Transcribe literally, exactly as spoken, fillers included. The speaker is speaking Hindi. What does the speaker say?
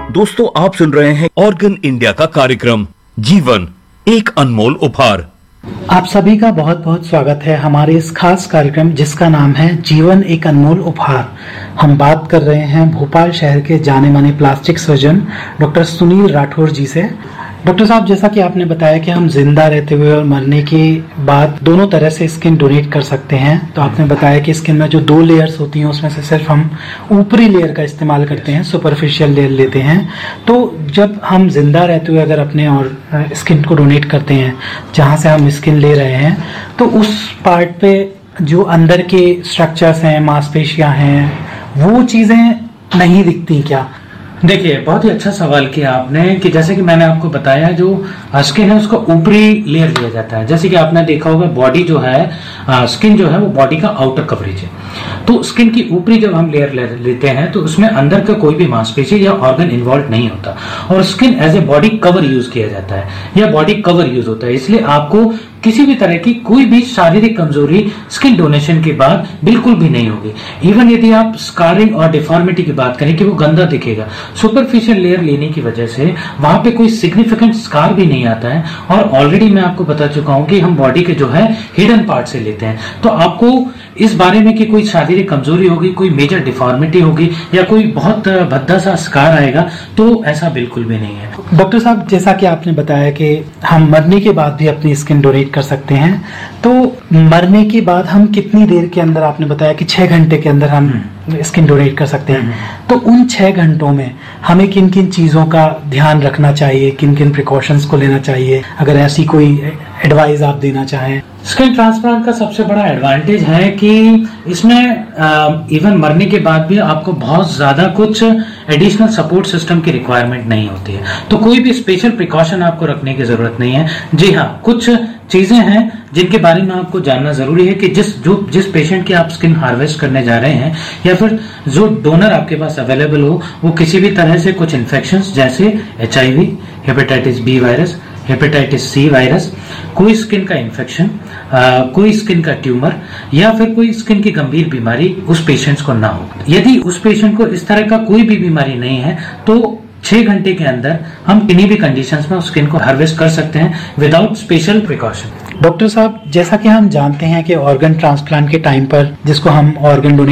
दोस्तों, आप सुन रहे हैं ऑर्गन इंडिया का कार्यक्रम जीवन एक अनमोल उपहार। आप सभी का बहुत बहुत स्वागत है हमारे इस खास कार्यक्रम जिसका नाम है जीवन एक अनमोल उपहार। हम बात कर रहे हैं भोपाल शहर के जाने माने plastic surgeon doctor Sunil Rathore जी से। डॉक्टर साहब, जैसा कि आपने बताया कि हम जिंदा रहते हुए और मरने के बाद दोनों तरह से स्किन डोनेट कर सकते हैं, तो आपने बताया कि स्किन में जो दो लेयर्स होती हैं उसमें से सिर्फ हम ऊपरी लेयर का इस्तेमाल करते हैं, सुपरफिशियल लेयर लेते हैं। तो जब हम जिंदा रहते हुए अगर अपने और स्किन को डोनेट करते हैं जहाँ से हम स्किन ले रहे हैं, तो उस पार्ट पे जो अंदर के स्ट्रक्चर्स हैं, मांसपेशियां हैं, वो चीजें नहीं दिखती क्या? देखिए, बहुत ही अच्छा सवाल किया आपने कि जैसे कि मैंने आपको बताया, जो स्किन है उसका ऊपरी लेयर लिया जाता है। जैसे कि आपने देखा होगा, बॉडी जो है, स्किन जो है वो बॉडी का आउटर कवरेज है। तो स्किन की ऊपरी जब हम लेयर ले, लेते हैं तो उसमें अंदर का कोई भी मांसपेशी या ऑर्गन इन्वॉल्व नहीं होता और skin as a body cover use किया जाता है या बॉडी कवर यूज होता है। इसलिए आपको किसी भी तरह की कोई भी शारीरिक कमजोरी स्किन डोनेशन के बाद बिल्कुल भी नहीं होगी। इवन यदि आप स्कारिंग और डिफॉर्मिटी की बात करें कि वो गंदा दिखेगा, सुपरफिशियल लेयर लेने की वजह से वहां पे कोई सिग्निफिकेंट स्कार भी नहीं आता है। और ऑलरेडी मैं आपको बता चुका हूं कि हम बॉडी के जो है हिडन पार्ट से लेते हैं। तो आपको इस बारे में कि कोई शारीरिक कमजोरी होगी, कोई मेजर डिफॉर्मिटी होगी या कोई बहुत भद्दा सा स्कार आएगा, तो ऐसा बिल्कुल भी नहीं है। डॉक्टर साहब, जैसा कि आपने बताया कि हम मरने के बाद भी अपनी स्किन डोनेट कर सकते हैं, तो मरने के बाद हम कितनी देर के अंदर, आपने बताया कि छह घंटे के अंदर हम स्किन डोनेट कर सकते हैं, तो उन छह घंटों में हमें किन किन चीजों का ध्यान रखना चाहिए, किन किन प्रिकॉशंस को लेना चाहिए, अगर ऐसी कोई एडवाइस आप देना चाहें? स्किन ट्रांसप्लांट का सबसे बड़ा एडवांटेज है कि इसमें इवन मरने के बाद भी आपको बहुत ज्यादा कुछ एडिशनल सपोर्ट सिस्टम की रिक्वायरमेंट नहीं होती है, तो कोई भी स्पेशल प्रिकॉशन आपको रखने की जरूरत नहीं है। जी हाँ, कुछ चीजें हैं जिनके बारे में आपको जानना जरूरी है कि जिस जो जिस पेशेंट की आप स्किन हार्वेस्ट करने जा रहे हैं या फिर जो डोनर आपके पास अवेलेबल हो, वो किसी भी तरह से कुछ इन्फेक्शंस जैसे H I we, hepatitis B virus, hepatitis C virus, कोई स्किन का इन्फेक्शन, कोई स्किन का ट्यूमर या फिर कोई स्किन की गंभीर बीमारी उस पेशेंट्स को ना हो। यदि उस पेशेंट को इस तरह का कोई भी बीमारी नहीं है तो छह घंटे के अंदर हम किन्हीं भी कंडीशंस में स्किन को हार्वेस्ट कर सकते हैं विदाउट स्पेशल प्रिकॉशन। डॉक्टर साहब, जैसा कि हम जानते हैं कि ऑर्गन ट्रांसप्लांट के टाइम पर जिसको हम ऑर्गन डोनेट